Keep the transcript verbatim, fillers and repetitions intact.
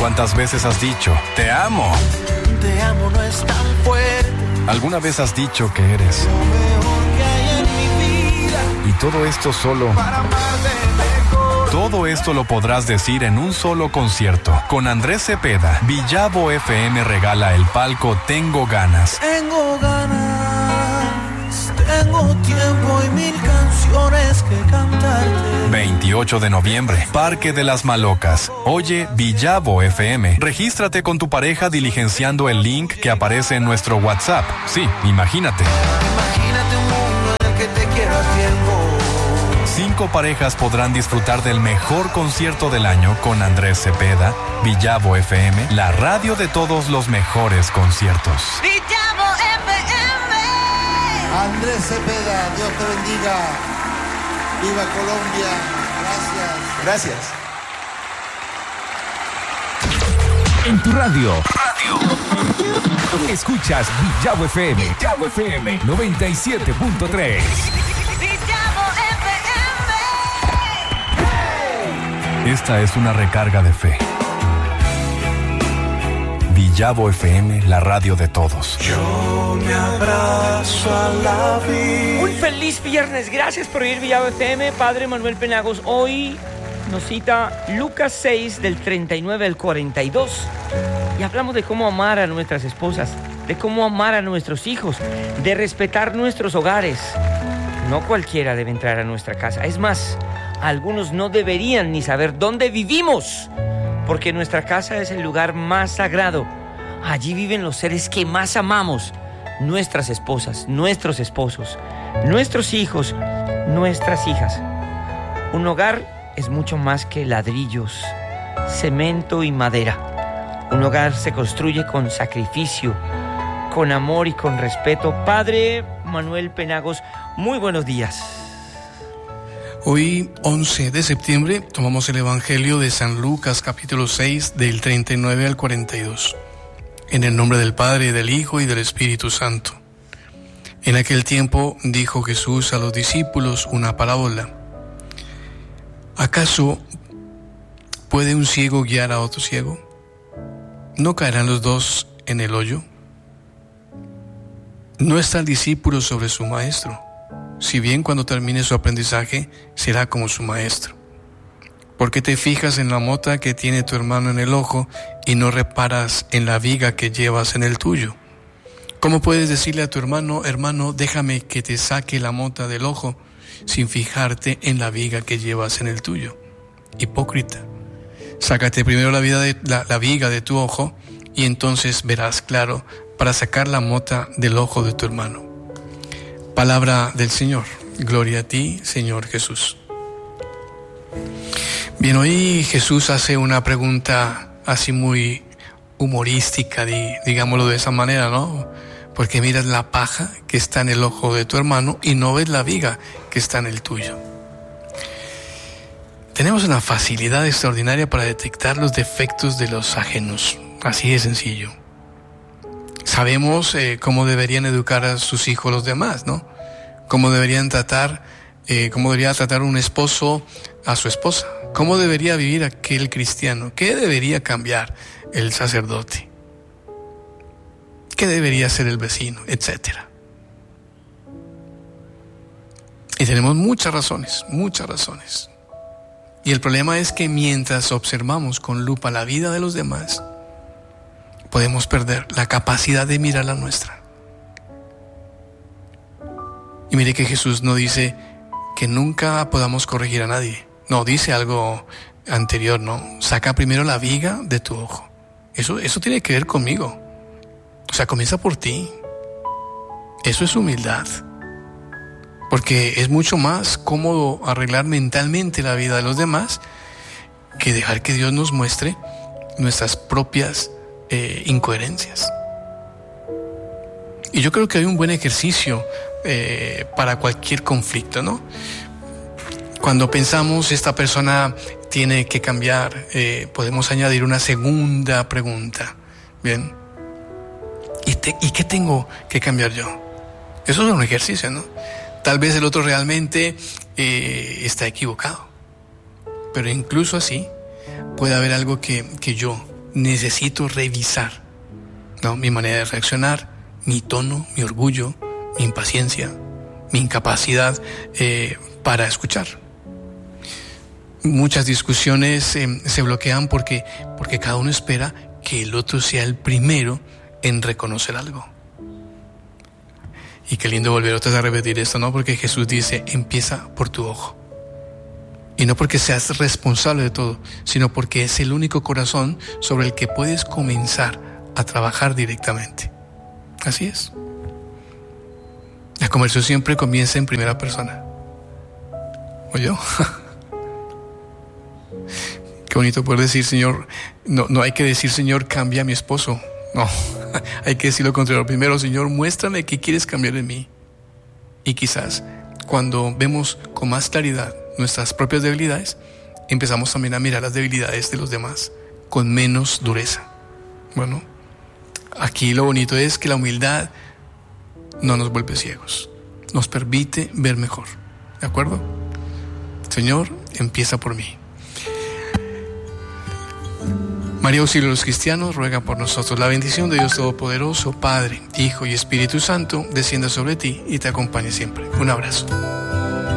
¿Cuántas veces has dicho, te amo? Te amo no es tan fuerte. ¿Alguna vez has dicho que eres Lo mejor que hay en mi vida. y todo esto solo? Para amarte mejor. Todo esto lo podrás decir en un solo concierto. Con Andrés Cepeda, Villavo F M regala el palco Tengo Ganas. Tengo ganas, tengo tiempo y mil canciones que cantarte. veintiocho de noviembre, Parque de las Malocas. Oye Villavo F M. Regístrate con tu pareja diligenciando el link que aparece en nuestro WhatsApp. Sí, imagínate. Imagínate un mundo en el que te quiero a tiempo. Cinco parejas podrán disfrutar del mejor concierto del año con Andrés Cepeda, Villavo F M, la radio de todos los mejores conciertos. Villavo F M. Andrés Cepeda, Dios te bendiga. Viva Colombia. Gracias. Gracias. En tu radio. Radio. Escuchas Villavo F M. Villavo F M noventa y siete punto tres. Villavo F M. Esta es una recarga de fe. Villavo F M, la radio de todos. Yo me abrazo a la vida. Un feliz viernes, gracias por oír Villavo F M. Padre Manuel Penagos, hoy nos cita Lucas seis del treinta y nueve al cuarenta y dos. Y hablamos de cómo amar a nuestras esposas, de cómo amar a nuestros hijos, de respetar nuestros hogares. No cualquiera debe entrar a nuestra casa. Es más, algunos no deberían ni saber dónde vivimos, porque nuestra casa es el lugar más sagrado. Allí viven los seres que más amamos, nuestras esposas, nuestros esposos, nuestros hijos, nuestras hijas. Un hogar es mucho más que ladrillos, cemento y madera. Un hogar se construye con sacrificio, con amor y con respeto. Padre Manuel Penagos, muy buenos días. Hoy, once de septiembre, tomamos el Evangelio de San Lucas, capítulo seis, del treinta y nueve al cuarenta y dos. En el nombre del Padre, del Hijo y del Espíritu Santo. En aquel tiempo dijo Jesús a los discípulos una parábola. ¿Acaso puede un ciego guiar a otro ciego? ¿No caerán los dos en el hoyo? No está el discípulo sobre su maestro, si bien cuando termine su aprendizaje será como su maestro. ¿Por qué te fijas en la mota que tiene tu hermano en el ojo y no reparas en la viga que llevas en el tuyo? ¿Cómo puedes decirle a tu hermano, hermano, déjame que te saque la mota del ojo, sin fijarte en la viga que llevas en el tuyo? Hipócrita. Sácate primero la, vida de, la, la viga de tu ojo y entonces verás claro para sacar la mota del ojo de tu hermano. Palabra del Señor. Gloria a ti, Señor Jesús. Bien, hoy Jesús hace una pregunta así muy humorística, digámoslo de esa manera, ¿no? Porque miras la paja que está en el ojo de tu hermano y no ves la viga que está en el tuyo. Tenemos una facilidad extraordinaria para detectar los defectos de los ajenos, así de sencillo. Sabemos eh, cómo deberían educar a sus hijos los demás, ¿no? Cómo deberían tratar, eh, cómo debería tratar un esposo a su esposa. Cómo debería vivir aquel cristiano. ¿Qué debería cambiar el sacerdote? ¿Qué debería hacer el vecino? Etcétera. Y tenemos muchas razones, muchas razones. Y el problema es que mientras observamos con lupa la vida de los demás, podemos perder la capacidad de mirar la nuestra. Y mire que Jesús no dice que nunca podamos corregir a nadie. No, dice algo anterior, ¿no? Saca primero la viga de tu ojo. Eso, eso tiene que ver conmigo. O sea, comienza por ti. Eso es humildad. Porque es mucho más cómodo arreglar mentalmente la vida de los demás que dejar que Dios nos muestre nuestras propias eh, incoherencias. Y yo creo que hay un buen ejercicio eh, para cualquier conflicto, ¿no? Cuando pensamos esta persona tiene que cambiar, eh, podemos añadir una segunda pregunta. Bien. ¿Y, te, ¿Y qué tengo que cambiar yo? Eso es un ejercicio, ¿no? Tal vez el otro realmente eh, está equivocado. Pero incluso así puede haber algo que, que yo necesito revisar, ¿no?, mi manera de reaccionar, mi tono, mi orgullo, mi impaciencia, mi incapacidad eh, para escuchar. Muchas discusiones eh, se bloquean porque, porque cada uno espera que el otro sea el primero en reconocer algo. Y qué lindo volver otra vez a repetir esto, ¿no? Porque Jesús dice, empieza por tu ojo. Y no porque seas responsable de todo, sino porque es el único corazón sobre el que puedes comenzar a trabajar directamente. Así es. La conversión siempre comienza en primera persona. ¿O yo? Qué bonito poder decir, Señor, no, no hay que decir, Señor, cambia a mi esposo. No, hay que decir lo contrario. Primero, Señor, muéstrame qué quieres cambiar en mí. Y quizás cuando vemos con más claridad nuestras propias debilidades, empezamos también a mirar las debilidades de los demás con menos dureza. Bueno, aquí lo bonito es que la humildad no nos vuelve ciegos, nos permite ver mejor. ¿De acuerdo? Señor, empieza por mí. María Auxilio de los Cristianos, ruega por nosotros. La bendición de Dios Todopoderoso, Padre, Hijo y Espíritu Santo, descienda sobre ti y te acompañe siempre. Un abrazo.